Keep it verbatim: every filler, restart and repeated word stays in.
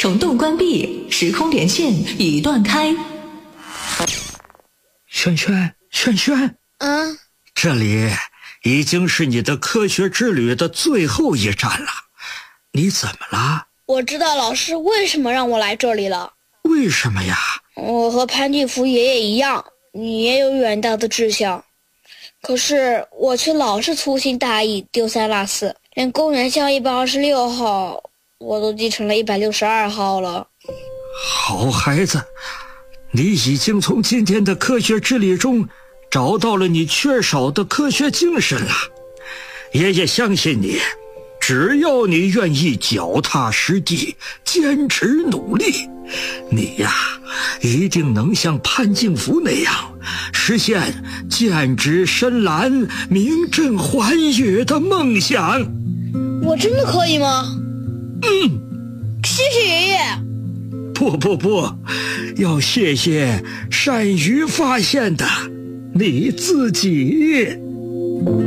虫洞关闭，时空连线已断开。 轩轩，轩轩， 嗯， 这里已经是你的科学之旅的最后一站了，你怎么了？ 我知道老师为什么让我来这里了。 为什么呀？ 我和潘蒂夫爷爷一样，你也有远大的志向，可是我却老是粗心大意，丢三落四，连公园巷一百二十六号我都记成了一百六十二号了。 好孩子，你已经从今天的科学之旅中找到了你缺少的科学精神了。爷爷相信你，只要你愿意脚踏实地，坚持努力，你呀，一定能像潘敬福那样，实现剑指深蓝、名震寰宇的梦想。 我真的可以吗？ 嗯， 谢谢爷爷。 不不不，要谢谢善于发现的你自己。